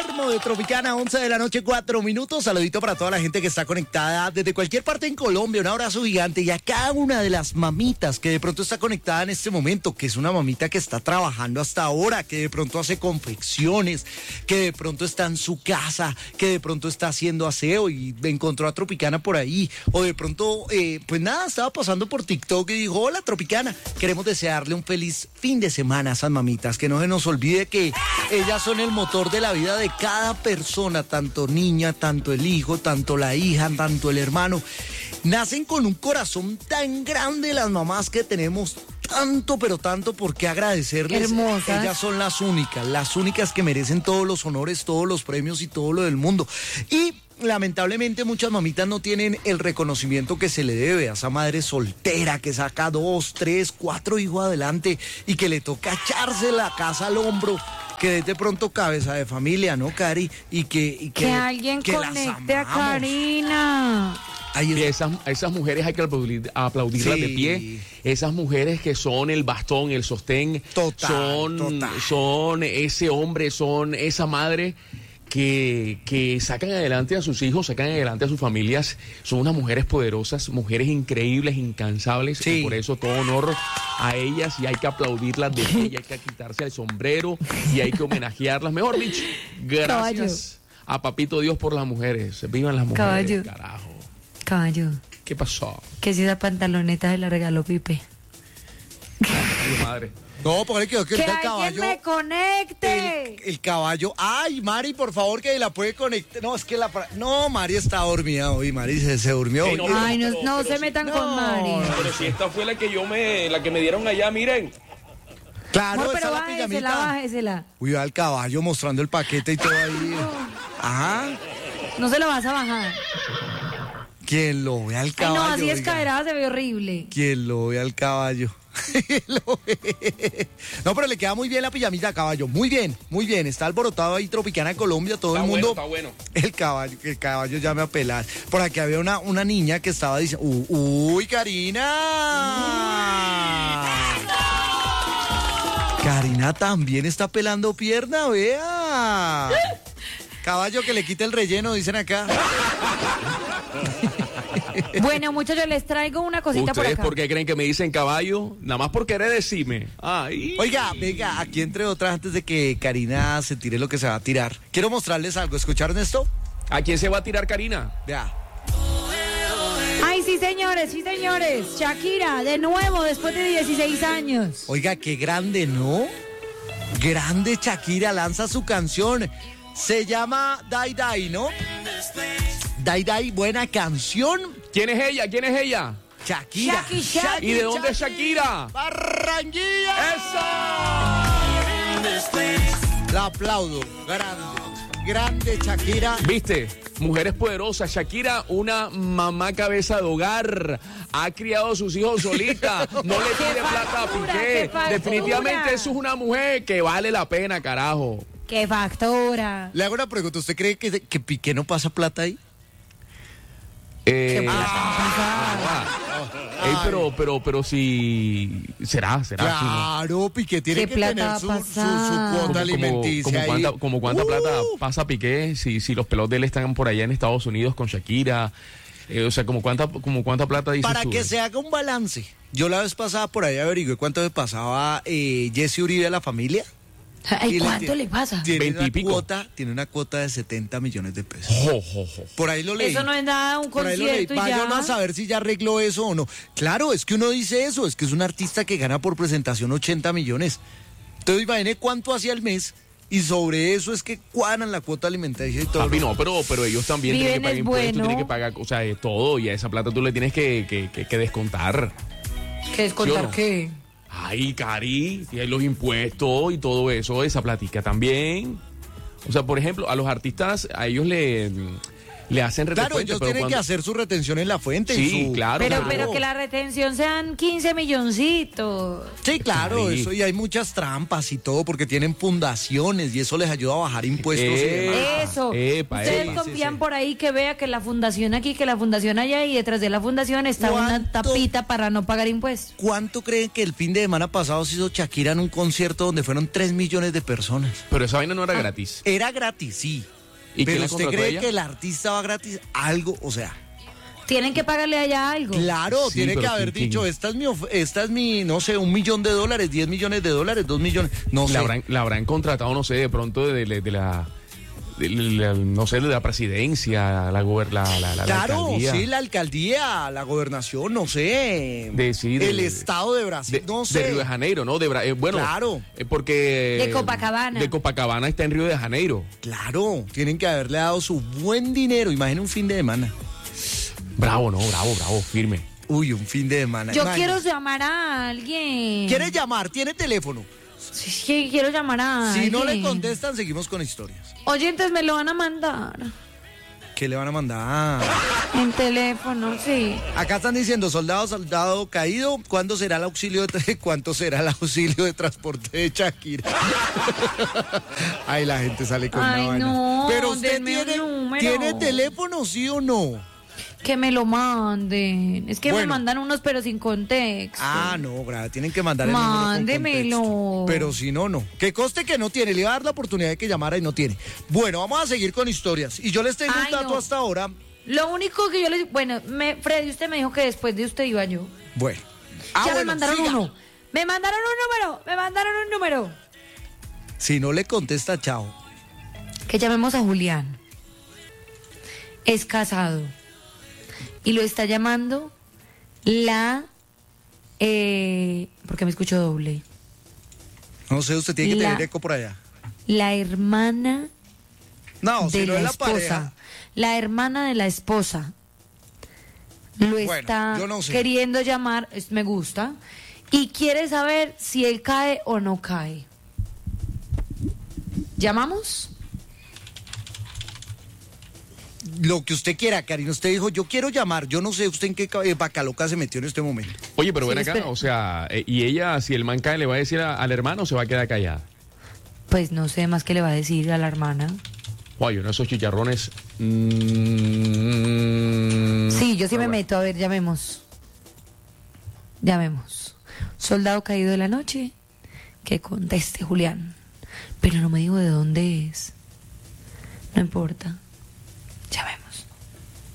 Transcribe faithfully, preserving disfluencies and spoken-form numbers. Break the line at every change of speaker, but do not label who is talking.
Guillermo de Tropicana, once de la noche, cuatro minutos. Saludito para toda la gente que está conectada desde cualquier parte en Colombia. Un abrazo gigante y a cada una de las mamitas que de pronto está conectada en este momento, que es una mamita que está trabajando hasta ahora, que de pronto hace confecciones, que de pronto está en su casa, que de pronto está haciendo aseo y encontró a Tropicana por ahí. O de pronto, eh, pues nada, estaba pasando por TikTok y dijo, hola Tropicana, queremos desearle un feliz fin de semana a esas mamitas. Que no se nos olvide que ellas son el motor de la vida de cada persona, tanto niña, tanto el hijo, tanto la hija, tanto el hermano. Nacen con un corazón tan grande las mamás que tenemos tanto, pero tanto por qué agradecerles.
Hermosas.
Ellas son las únicas, las únicas que merecen todos los honores, todos los premios y todo lo del mundo. Y lamentablemente muchas mamitas no tienen el reconocimiento que se le debe a esa madre soltera que saca dos, tres, cuatro hijos adelante y que le toca echarse la casa al hombro, que es de pronto cabeza de familia, ¿no, Cari? Y que, y que,
que alguien
que
conecte a
las amamos.
Karina.
Ahí
Y
está.
esas, a esas mujeres hay que aplaudir, aplaudirlas
Sí.
de pie. Esas mujeres que son el bastón, el sostén,
Total,
son,
total.
son ese hombre, son esa madre que, que sacan adelante a sus hijos, sacan adelante a sus familias. Son unas mujeres poderosas, mujeres increíbles, incansables.
Sí.
Y por eso todo honor a ellas y hay que aplaudirlas de pie, y hay que quitarse el sombrero y hay que homenajearlas. Mejor dicho, gracias
Caballo.
a Papito Dios por las mujeres. Vivan las mujeres,
Caballo.
carajo.
Caballo,
¿Qué pasó?
que si esa pantaloneta se la regaló Pipe.
Ay, madre.
No, porque quedó que
¡Que
ahorita el
alguien
caballo.
me conecte!
El, el caballo. Ay, Mari, por favor, que la puede conectar. No, es que la. No, Mari está dormida hoy. Mari se, se durmió
Sí,
hoy.
no, pero-
Ay, no, no
pero
se
sí.
metan
No,
con Mari.
Pero si esta fue la que yo me, la que me dieron allá, miren.
Claro,
Amor,
esa
pero
es la
bájesela,
pijamita.
bájesela.
Uy, va el caballo mostrando el paquete y todo ahí. Ajá.
No se lo vas a bajar.
Quien lo ve al
Ay,
caballo.
no, así
oiga.
escaderada se ve horrible.
Quien lo ve al caballo. Lo ve. No, pero le queda muy bien la pijamita a caballo. Muy bien, muy bien. Está alborotado ahí Tropicana Colombia, todo
Está
el
bueno,
mundo.
está bueno.
El caballo, el caballo ya me apela. Por aquí había una, una niña que estaba diciendo, "U- uy, Karina. Karina también está pelando pierna, vea. Caballo que le quite el relleno, dicen acá.
Bueno, muchachos, les traigo una cosita por
¿Ustedes
acá.
por qué creen que me dicen caballo? Nada más por querer decirme. Ay.
Oiga, venga, aquí entre otras, antes de que Karina se tire lo que se va a tirar, quiero mostrarles algo. ¿Escucharon esto?
¿A quién se va a tirar Karina?
Vea.
Ay, sí, señores, sí, señores. Shakira, de nuevo, después de dieciséis años.
Oiga, qué grande, ¿no? Grande Shakira lanza su canción. Se llama Dai Dai, ¿no? Dai Dai, buena canción.
¿Quién es ella? ¿Quién es ella?
Shakira.
Shaki, Shaki.
¿Y de dónde es Shakira?
Barranquilla.
¡Eso!
La aplaudo. Grande. Grande Shakira.
¿Viste? Mujeres poderosas. Shakira, una mamá cabeza de hogar. Ha criado a sus hijos solita. No le pide plata a
factura,
Piqué.
qué factura.
Definitivamente eso es una mujer que vale la pena, carajo.
¡Qué factura!
Le hago una pregunta. ¿Usted cree que, que Piqué no pasa plata ahí?
Eh,
¿Qué plata
ah, ey, pero, pero, pero si... ¿Será? ¿Será? Sí, ¿no?
Claro, Piqué tiene
¿Qué
que
plata
tener
va a
su, su, su
pasar?
cuota
Como,
alimenticia
como,
ahí.
cuánta, como cuánta
Uh.
plata pasa Piqué si, si los pelos de él están por allá en Estados Unidos con Shakira. Eh, o sea, como cuánta, como cuánta plata dices
Para
tú?
que se haga un balance. Yo la vez pasada por ahí averigué cuánto me pasaba eh, Jesse Uribe a la familia.
Ay,
Y
¿cuánto
tiene-
le pasa?
Tiene
Veinte y
una,
pico.
cuota, tiene una cuota de setenta millones de pesos.
Jo, jo, jo.
Por ahí lo leí.
Eso no es nada, un
Por ahí lo leí.
concierto y
Vayan
ya.
a saber si ya arregló eso o no. Claro, es que uno dice eso, es que es un artista que gana por presentación ochenta millones. Entonces imagine cuánto hacía al mes y sobre eso es que cuadran la cuota alimentaria y todo.
Papi, no, pero, pero ellos también
Viven
tienen que pagar
es
impuestos,
bueno.
tienen que pagar, o sea, de todo, y a esa plata tú le tienes que, que, que, que descontar.
¿Qué es contar
¿Sí o no?
qué?
Ay, Cari, y hay los impuestos y todo eso, esa platica también. O sea, por ejemplo, a los artistas, a ellos le, le hacen
Claro,
retecuente,
ellos
pero
tienen
cuando-
que hacer su retención en la fuente. y
Sí,
su-
claro.
Pero,
claro.
pero que la retención sean quince milloncitos.
Sí, claro,
Sí.
eso, y hay muchas trampas y todo, porque tienen fundaciones y eso les ayuda a bajar impuestos. y
Eh,
demás.
Eso.
epa,
Ustedes
epa.
confían
Sí, sí.
por ahí que vea que la fundación aquí, que la fundación allá y detrás de la fundación está una
¿Cuánto?
tapita para no pagar impuestos.
¿Cuánto creen que el fin de semana pasado se hizo Shakira en un concierto donde fueron tres millones de personas?
Pero esa vaina no era gratis.
Era gratis, sí.
¿Y quién
Pero
la
¿usted
contrató a
cree
ella?
que el artista va gratis? Algo, o sea,
Tienen que pagarle allá algo.
claro,
Sí,
tiene que
pero
haber
¿quién-
dicho,
quién?
esta es mi, of- esta es mi, no sé, un millón de dólares, diez millones de dólares, dos millones, no sé.
La habrán, la habrán contratado, no sé, de pronto de, de- de la, de la- no sé, de la presidencia, la, gober- la, la, la- la
Claro,
alcaldía.
sí, la alcaldía, la gobernación, no sé.
De- sí, de-
el estado de Brasil,
de,
no
de
sé.
Río de Janeiro, ¿no? De, Bra- eh, bueno,
Claro.
eh, porque...
De Copacabana.
De Copacabana está en Río de Janeiro.
Claro, tienen que haberle dado su buen dinero. Imaginen un fin de semana.
Bravo, no, bravo, bravo, firme.
Uy, un fin de semana.
Yo
Imagínese.
quiero llamar a alguien.
¿Quiere llamar? ¿Tiene teléfono?
Sí, sí, quiero llamar a
Si no le
alguien.
contestan, seguimos con historias.
Oyentes, me lo van a mandar.
¿Qué le van a mandar?
En teléfono, sí.
Acá están diciendo, soldado, soldado caído, ¿cuándo será el auxilio de tra- cuánto será el auxilio de transporte de Shakira? Ay, la gente sale con
Ay,
una vaina.
no,
Pero usted
denme un
tiene,
número.
¿tiene teléfono, sí o no?
Que me lo manden. Es que me
Bueno.
mandan unos, pero sin contexto.
Ah, no, grave, tienen que mandar el número con
Mándemelo.
contexto. Pero si no, no. Que coste que no tiene, le iba a dar la oportunidad de que llamara y no tiene. Bueno, vamos a seguir con historias. Y yo les tengo
Ay,
un dato
no.
hasta ahora.
Lo único que yo les... Bueno, me, Freddy, usted me dijo que después de usted iba yo.
Bueno. Ah,
ya me
bueno,
mandaron
siga.
uno. Me mandaron un número. Me mandaron un número.
Si no le contesta, chao.
Que llamemos a Julián. Es casado. Y lo está llamando la... Eh, porque me escucho doble.
No sé, usted tiene que
La-
tener eco por allá.
La hermana
No, si
de
no
la
es la
esposa.
pareja.
La hermana de la esposa. Lo
Bueno,
está
yo no sé.
queriendo llamar, es- me gusta, y quiere saber si él cae o no cae. ¿Llamamos?
Lo que usted quiera, Karina. Usted dijo, yo quiero llamar. Yo no sé usted en qué ca- eh, vaca loca se metió en este momento.
Oye, pero
Sí,
ven acá,
espera.
o sea, eh, y ella, si el man cae, le va a decir a- al hermano o se va a quedar callada.
Pues no sé más qué le va a decir a la hermana.
Guay, uno de esos chicharrones. mm,
Sí, yo sí
pero
me
bueno.
meto. A ver, llamemos. Llamemos. Soldado caído de la noche. Que conteste, Julián. Pero no me digo de dónde es. No importa.